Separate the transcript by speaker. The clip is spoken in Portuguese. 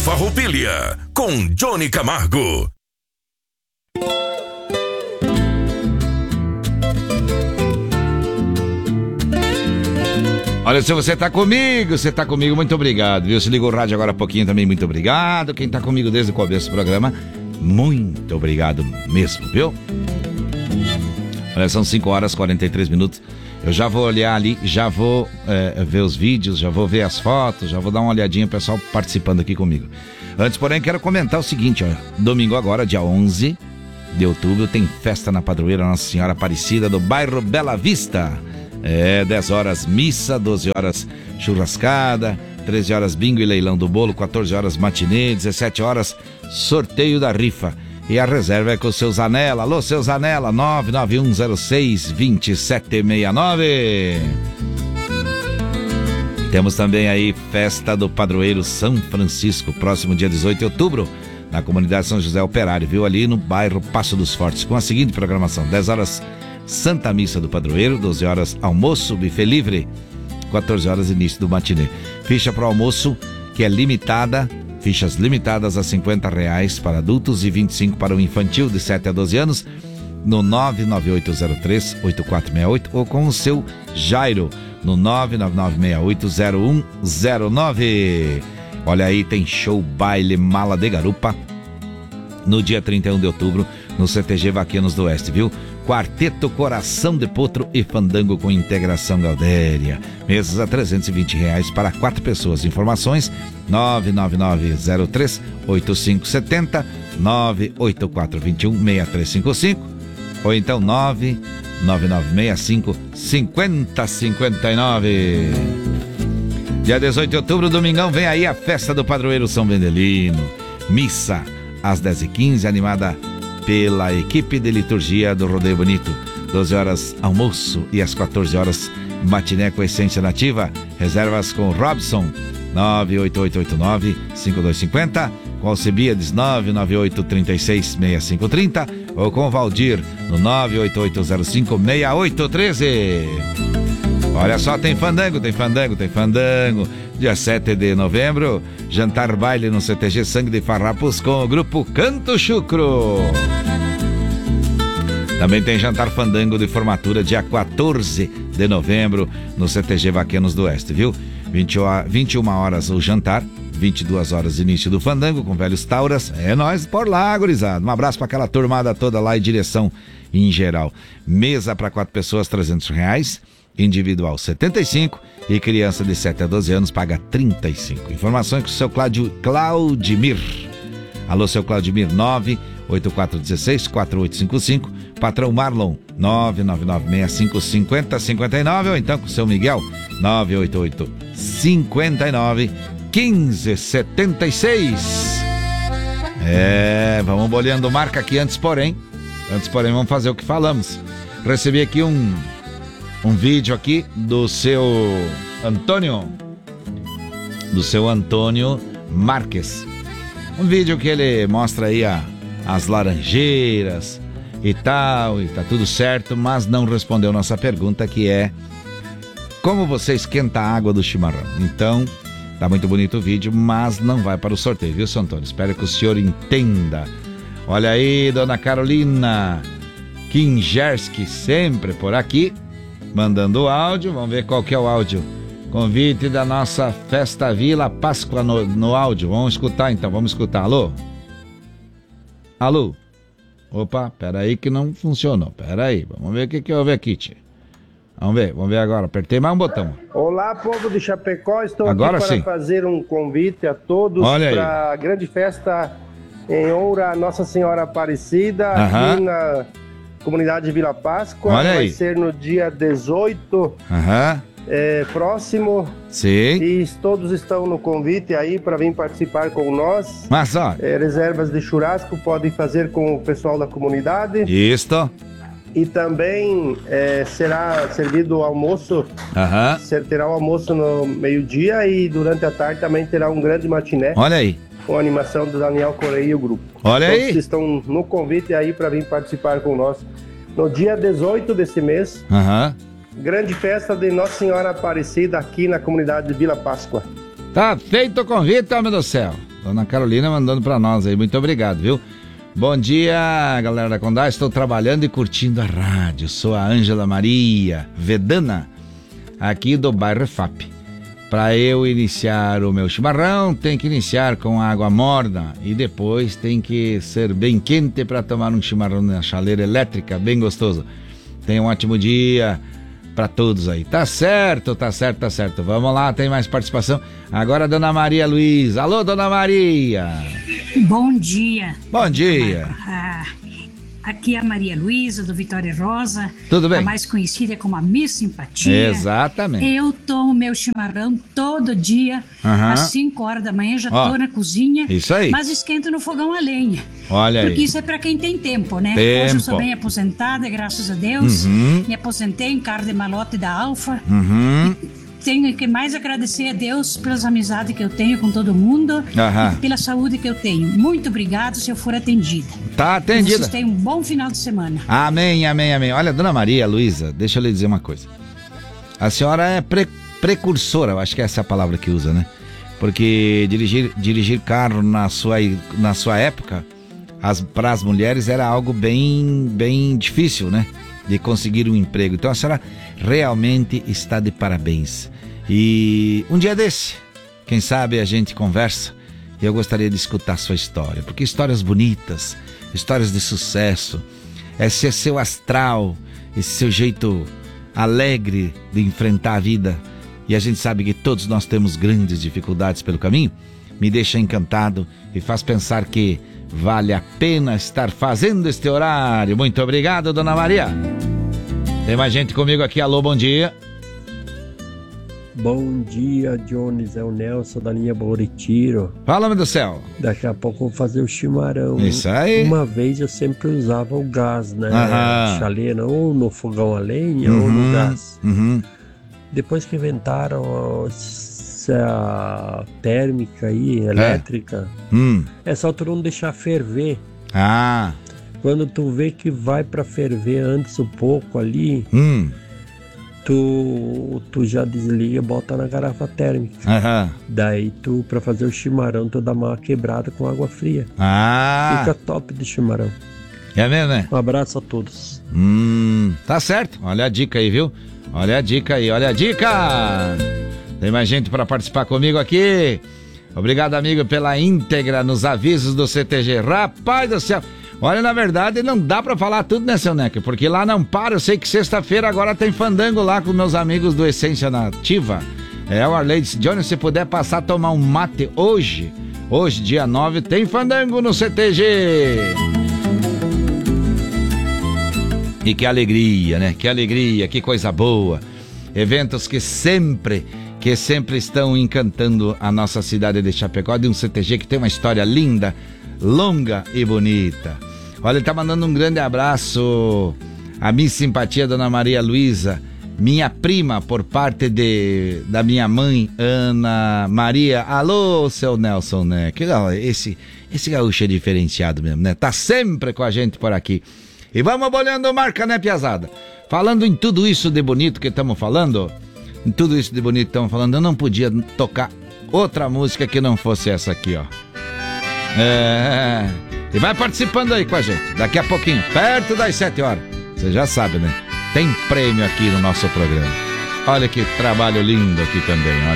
Speaker 1: Farroupilha, com Johnny Camargo.
Speaker 2: Olha, se você tá comigo, muito obrigado, viu? Se ligou o rádio agora há pouquinho também, muito obrigado. Quem tá comigo desde o começo do programa, muito obrigado mesmo, viu? Olha, são 5h43. Eu já vou olhar ali, já vou ver os vídeos, já vou ver as fotos, já vou dar uma olhadinha, o pessoal participando aqui comigo. Antes, porém, quero comentar o seguinte, ó. Domingo agora, dia 11 de outubro, tem festa na padroeira Nossa Senhora Aparecida do bairro Bela Vista. 10 horas missa, 12 horas churrascada, 13 horas bingo e leilão do bolo, 14 horas matinê, 17 horas sorteio da rifa. E a reserva é com o seu Zanella. Alô, seu Zanella, 99106-2769. Temos também aí festa do padroeiro São Francisco, próximo dia 18 de outubro, na comunidade São José Operário, viu? Ali no bairro Passo dos Fortes, com a seguinte programação: 10 horas Santa Missa do Padroeiro, 12 horas almoço, buffet livre, 14 horas início do matinê. Ficha para o almoço, que é limitada, fichas limitadas a R$50 para adultos e 25 para o infantil de 7 a 12 anos, no 99803-8468 ou com o seu Jairo, no 99968-0109. Olha aí, tem show, baile, mala de garupa, no dia 31 de outubro, no CTG Vaquianos do Oeste, viu? Quarteto Coração de Potro e Fandango com Integração Galdéria. Mesas a R$320 para 4 pessoas. Informações 99903-8570, 98421-6355 ou então 99965-5059. Dia 18 de outubro, domingão, vem aí a festa do padroeiro São Vendelino. Missa às 10h15, animada pela equipe de liturgia do Rodeio Bonito. 12 horas almoço e às 14 horas matiné com essência nativa. Reservas com Robson, 98889-5250, com Alcebiades 998366530 ou com Valdir no 988056813. Olha só, tem fandango. Dia 7 de novembro, jantar baile no CTG Sangue de Farrapos com o grupo Canto Chucro. Também tem jantar fandango de formatura dia 14 de novembro no CTG Vaquianos do Oeste, viu? 21 horas o jantar, 22 horas início do fandango com velhos tauras. É nóis por lá, gurizada. Um abraço para aquela turmada toda lá e direção em geral. Mesa para 4 pessoas, R$300. Individual 75 e criança de 7 a 12 anos paga 35. Informações com o seu Claudimir. Alô, seu Claudimir, 98416-4855. Patrão Marlon, 99965-5059. Ou então com o seu Miguel, 988-59-1576. Vamos bolhando marca aqui antes, porém, vamos fazer o que falamos. Recebi aqui um vídeo aqui do seu Antônio Marques. Um vídeo que ele mostra aí as laranjeiras e tal, e tá tudo certo, mas não respondeu nossa pergunta, que é: como você esquenta a água do chimarrão? Então, tá muito bonito o vídeo, mas não vai para o sorteio, viu, seu Antônio? Espero que o senhor entenda. Olha aí, dona Carolina Kinjerski, sempre por aqui, mandando o áudio. Vamos ver qual que é o áudio. Convite da nossa Festa Vila Páscoa no áudio. Vamos escutar então, vamos escutar. Alô? Opa, peraí que não funcionou. Peraí, vamos ver o que houve aqui, tia. Vamos ver agora. Apertei mais um botão.
Speaker 3: Olá, povo de Chapecó. Estou
Speaker 2: agora
Speaker 3: aqui para
Speaker 2: sim
Speaker 3: fazer um convite a todos para a grande festa em honra a Nossa Senhora Aparecida, aqui na comunidade Vila Páscoa. Vai ser no dia 18 próximo.
Speaker 2: Sim.
Speaker 3: E todos estão no convite aí para vir participar com nós.
Speaker 2: Mas ó,
Speaker 3: reservas de churrasco podem fazer com o pessoal da comunidade.
Speaker 2: Isto.
Speaker 3: E também será servido o almoço. Terá o almoço no meio-dia e durante a tarde também terá um grande matiné.
Speaker 2: Olha aí.
Speaker 3: Com a animação do Daniel Correia e o grupo.
Speaker 2: Olha aí.
Speaker 3: Todos estão no convite aí para vir participar com nós no dia 18 desse mês. Grande festa de Nossa Senhora Aparecida aqui na comunidade de Vila Páscoa.
Speaker 2: Tá feito o convite, homem do céu. Dona Carolina mandando pra nós aí, muito obrigado, viu? Bom dia, galera da Condá, estou trabalhando e curtindo a rádio. Sou a Ângela Maria Vedana, aqui do bairro FAP. Para eu iniciar o meu chimarrão, tem que iniciar com água morna e depois tem que ser bem quente para tomar um chimarrão na chaleira elétrica, bem gostoso. Tenha um ótimo dia para todos aí. Tá certo. Vamos lá, tem mais participação. Agora a Dona Maria Luísa. Alô, Dona Maria.
Speaker 4: Bom dia.
Speaker 2: Bom dia.
Speaker 4: Aqui é a Maria Luísa, do Vitória Rosa.
Speaker 2: Tudo bem?
Speaker 4: A mais conhecida como a Miss Simpatia.
Speaker 2: Exatamente.
Speaker 4: Eu tomo meu chimarrão todo dia, às 5 horas da manhã, já tô na cozinha.
Speaker 2: Isso aí.
Speaker 4: Mas esquento no fogão a lenha.
Speaker 2: Olha aí.
Speaker 4: Porque isso é pra quem tem tempo, né?
Speaker 2: Tempo.
Speaker 4: Hoje eu sou bem aposentada, graças a Deus. Me aposentei em carro de malote da Alfa. Tenho que mais agradecer a Deus pelas amizades que eu tenho com todo mundo e pela saúde que eu tenho. Muito obrigado se eu for atendida.
Speaker 2: Tá atendida.
Speaker 4: Vocês tenham um bom final de semana.
Speaker 2: Amém. Olha, Dona Maria Luísa, deixa eu lhe dizer uma coisa. A senhora é precursora, eu acho que essa é a palavra que usa, né? Porque dirigir carro na sua época, para as mulheres era algo bem difícil, né? De conseguir um emprego. Então a senhora realmente está de parabéns. E um dia desse, quem sabe a gente conversa e eu gostaria de escutar a sua história, porque histórias bonitas, histórias de sucesso, esse seu astral, esse seu jeito alegre de enfrentar a vida, e a gente sabe que todos nós temos grandes dificuldades pelo caminho, me deixa encantado e faz pensar que vale a pena estar fazendo este horário. Muito obrigado, Dona Maria. Tem mais gente comigo aqui. Alô, bom dia.
Speaker 5: Bom dia, Jones. É o Nelson da linha Bom Retiro.
Speaker 2: Fala, meu do céu.
Speaker 5: Daqui a pouco eu vou fazer o chimarrão.
Speaker 2: Isso aí.
Speaker 5: Uma vez eu sempre usava o gás, né? Chaleira, ou no fogão a lenha ou no gás. Depois que inventaram essa térmica aí, elétrica, é só tu não deixar ferver. Quando tu vê que vai pra ferver antes um pouco ali, tu já desliga e bota na garrafa térmica. Daí tu, pra fazer o chimarrão, tu dá uma quebrada com água fria. Fica top de chimarrão.
Speaker 2: É mesmo, né?
Speaker 5: Um abraço a todos.
Speaker 2: Tá certo. Olha a dica aí, viu? Olha a dica aí, olha a dica! Tem mais gente para participar comigo aqui. Obrigado, amigo, pela íntegra nos avisos do CTG. Rapaz do céu! Olha, na verdade, não dá pra falar tudo, né, seu Neca? Porque lá não para. Eu sei que sexta-feira agora tem fandango lá com meus amigos do Essência Nativa. O Arley disse, Johnny, se puder passar a tomar um mate hoje, dia 9, tem fandango no CTG. E que alegria, né? Que alegria, que coisa boa. Eventos que sempre estão encantando a nossa cidade de Chapecó, de um CTG que tem uma história linda, longa e bonita. Olha, ele tá mandando um grande abraço a Miss Simpatia, Dona Maria Luísa, minha prima, por parte da minha mãe, Ana Maria. Alô, seu Nelson, né? Que legal, esse gaúcho é diferenciado mesmo, né? Tá sempre com a gente por aqui. E vamos bolhando marca, né, piazada? Falando em tudo isso de bonito que estamos falando, eu não podia tocar outra música que não fosse essa aqui, ó. E vai participando aí com a gente. Daqui a pouquinho, perto das 7 horas. Você já sabe, né? Tem prêmio aqui no nosso programa. Olha que trabalho lindo aqui também, olha.